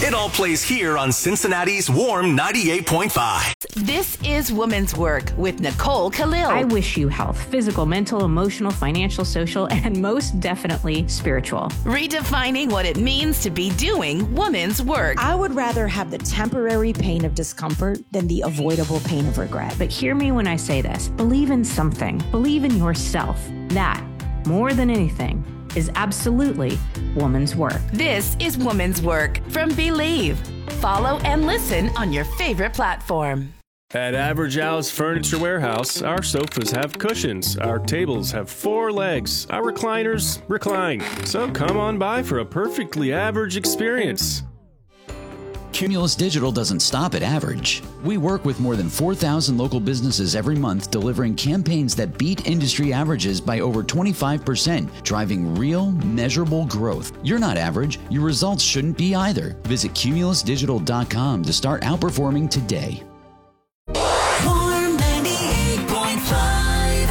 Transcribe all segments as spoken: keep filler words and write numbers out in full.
It all plays here on Cincinnati's Warm ninety-eight point five. This is Woman's Work with Nicole Khalil. I wish you health, physical, mental, emotional, financial, social, and most definitely spiritual. Redefining what it means to be doing woman's work. I would rather have the temporary pain of discomfort than the avoidable pain of regret. But hear me when I say this. Believe in something. Believe in yourself. That, more than anything, is absolutely woman's work. This is Woman's Work from Believe. Follow and listen on your favorite platform. At Average Al's Furniture Warehouse, our sofas have cushions, our tables have four legs, our recliners recline. So come on by for a perfectly average experience. Cumulus Digital doesn't stop at average. We work with more than four thousand local businesses every month, delivering campaigns that beat industry averages by over twenty-five percent, driving real, measurable growth. You're not average. Your results shouldn't be either. Visit cumulus digital dot com to start outperforming today. Warm ninety-eight point five.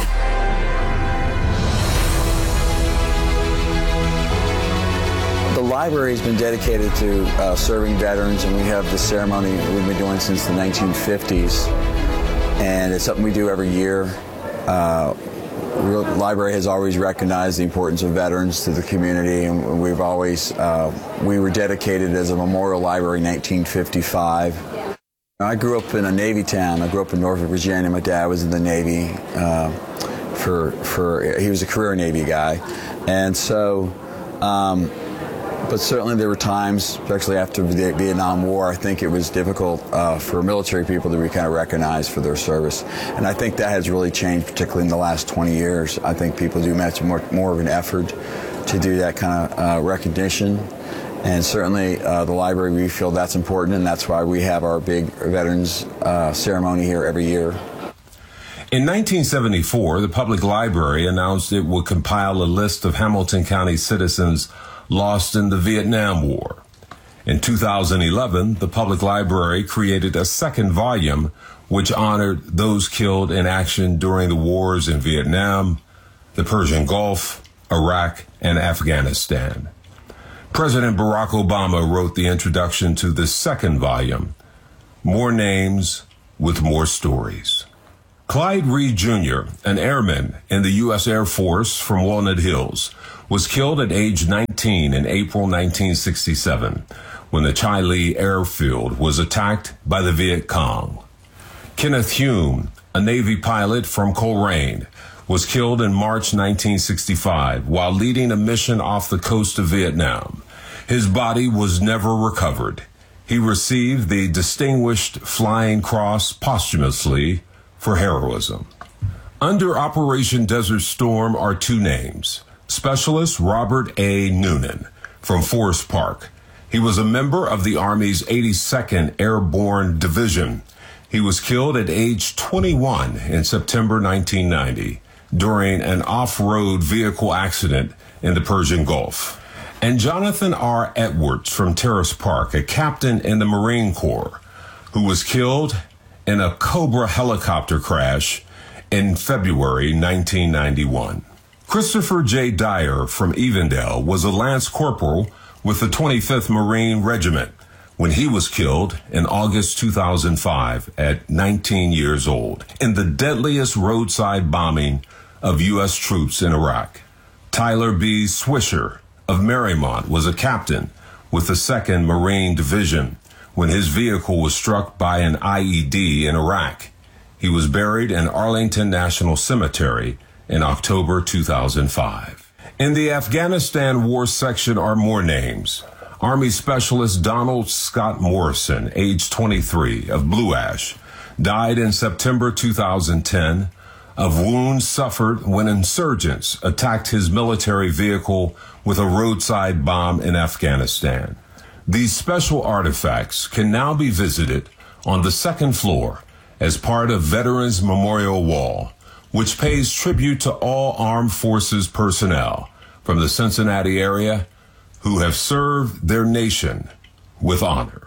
The library has been dedicated to uh, serving veterans, and we have the ceremony we've been doing since the nineteen fifties, and it's something we do every year. Uh, the library has always recognized the importance of veterans to the community, and we've always, uh, we were dedicated as a memorial library in nineteen fifty-five. I grew up in a Navy town. I grew up in Norfolk, Virginia. My dad was in the Navy. Uh, for for he was a career Navy guy, and so. Um, but certainly there were times, especially after the Vietnam War, I think it was difficult uh, for military people to be kind of recognized for their service, and I think that has really changed, particularly in the last twenty years. I think people do much more more of an effort to do that kind of uh, recognition. And certainly uh, the library, we feel that's important, and that's why we have our big Veterans uh, ceremony here every year. In nineteen seventy-four, the Public Library announced it would compile a list of Hamilton County citizens lost in the Vietnam War. In two thousand eleven, the Public Library created a second volume which honored those killed in action during the wars in Vietnam, the Persian Gulf, Iraq, and Afghanistan. President Barack Obama wrote the introduction to the second volume, More Names with More Stories. Clyde Reed Junior, an airman in the U S Air Force from Walnut Hills, was killed at age nineteen in April nineteen sixty-seven when the Chi Li airfield was attacked by the Viet Cong. Kenneth Hume, a Navy pilot from Coleraine, was killed in March nineteen sixty-five while leading a mission off the coast of Vietnam. His body was never recovered. He received the Distinguished Flying Cross posthumously for heroism. Under Operation Desert Storm are two names. Specialist Robert A. Noonan from Forest Park. He was a member of the Army's eighty-second Airborne Division. He was killed at age twenty-one in September nineteen ninety during an off-road vehicle accident in the Persian Gulf. And Jonathan R. Edwards from Terrace Park, a captain in the Marine Corps, who was killed in a Cobra helicopter crash in February nineteen ninety-one. Christopher J. Dyer from Evendale was a Lance Corporal with the twenty-fifth Marine Regiment when he was killed in August two thousand five at nineteen years old in the deadliest roadside bombing of U S troops in Iraq. Tyler B. Swisher of Marymount was a captain with the second Marine Division when his vehicle was struck by an I E D in Iraq. He was buried in Arlington National Cemetery in October two thousand five. In the Afghanistan War section are more names. Army Specialist Donald Scott Morrison, age twenty-three, of Blue Ash, died in September two thousand ten of wounds suffered when insurgents attacked his military vehicle with a roadside bomb in Afghanistan. These special artifacts can now be visited on the second floor as part of Veterans Memorial Wall, which pays tribute to all armed forces personnel from the Cincinnati area who have served their nation with honor.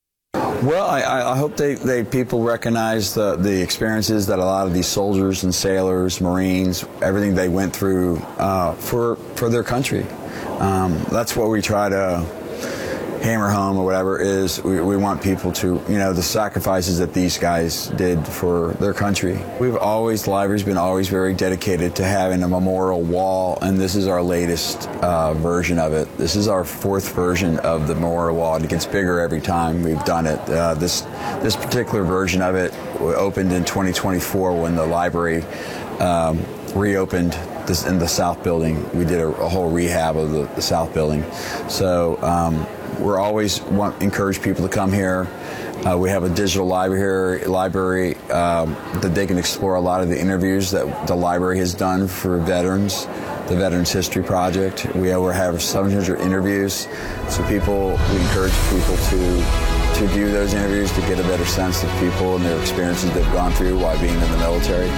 Well, I, I hope they, they people recognize the, the experiences that a lot of these soldiers and sailors, Marines, everything they went through uh, for for their country. Um, that's what we try to hammer home or whatever is we, we want people to, you know, the sacrifices that these guys did for their country. We've always, the library's been always very dedicated to having a memorial wall, and this is our latest uh, version of it. This is our fourth version of the memorial wall, and it gets bigger every time we've done it. Uh, this, this particular version of it opened in twenty twenty-four when the library um, reopened this in the South Building. We did a, a whole rehab of the, the South Building. So um, we're always want encourage people to come here. Uh, we have a digital library library um, that they can explore a lot of the interviews that the library has done for veterans, the Veterans History Project. We have, we have seven hundred interviews, so people, we encourage people to to view those interviews to get a better sense of people and their experiences they've gone through while being in the military.